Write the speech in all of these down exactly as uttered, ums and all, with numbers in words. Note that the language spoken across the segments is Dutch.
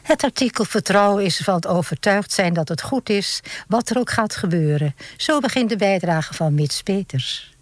Het artikel Vertrouwen is ervan overtuigd zijn dat het goed is, wat er ook gaat gebeuren. Zo begint de bijdrage van Mits Peters.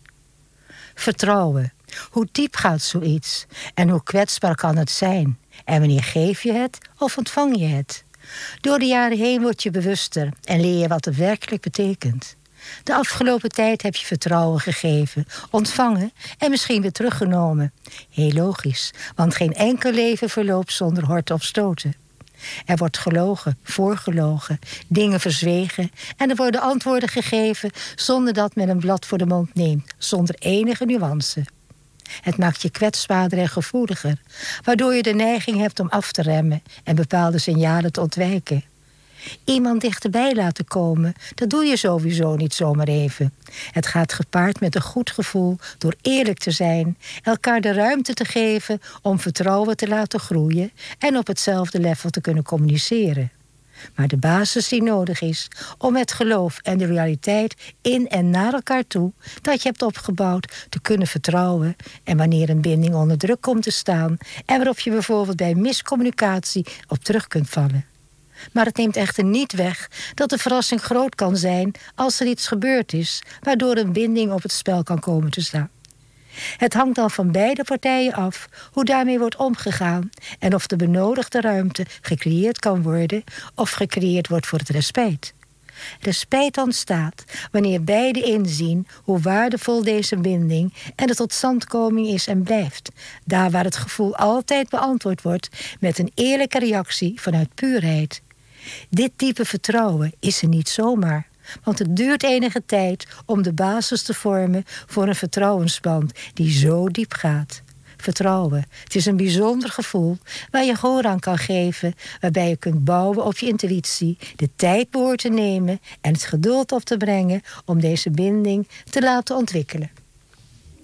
Vertrouwen. Hoe diep gaat zoiets? En hoe kwetsbaar kan het zijn? En wanneer geef je het of ontvang je het? Door de jaren heen word je bewuster en leer je wat het werkelijk betekent. De afgelopen tijd heb je vertrouwen gegeven, ontvangen en misschien weer teruggenomen. Heel logisch, want geen enkel leven verloopt zonder horten of stoten. Er wordt gelogen, voorgelogen, dingen verzwegen en er worden antwoorden gegeven zonder dat men een blad voor de mond neemt, zonder enige nuance. Het maakt je kwetsbaarder en gevoeliger, waardoor je de neiging hebt om af te remmen en bepaalde signalen te ontwijken. Iemand dichterbij laten komen, dat doe je sowieso niet zomaar even. Het gaat gepaard met een goed gevoel door eerlijk te zijn, elkaar de ruimte te geven om vertrouwen te laten groeien en op hetzelfde level te kunnen communiceren. Maar de basis die nodig is om het geloof en de realiteit in en naar elkaar toe dat je hebt opgebouwd te kunnen vertrouwen en wanneer een binding onder druk komt te staan en waarop je bijvoorbeeld bij miscommunicatie op terug kunt vallen. Maar het neemt echter niet weg dat de verrassing groot kan zijn als er iets gebeurd is waardoor een binding op het spel kan komen te staan. Het hangt dan van beide partijen af hoe daarmee wordt omgegaan en of de benodigde ruimte gecreëerd kan worden of gecreëerd wordt voor het respect. Respect ontstaat wanneer beiden inzien hoe waardevol deze binding en de totstandkoming is en blijft. Daar waar het gevoel altijd beantwoord wordt met een eerlijke reactie vanuit puurheid. Dit type vertrouwen is er niet zomaar. Want het duurt enige tijd om de basis te vormen voor een vertrouwensband die zo diep gaat. Vertrouwen, het is een bijzonder gevoel waar je gehoor aan kan geven, waarbij je kunt bouwen op je intuïtie, de tijd behoort te nemen en het geduld op te brengen om deze binding te laten ontwikkelen.